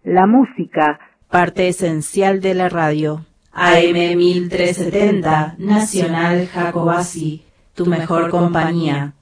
la música, parte esencial de la radio. AM 1370, Nacional Jacobasi, tu mejor compañía.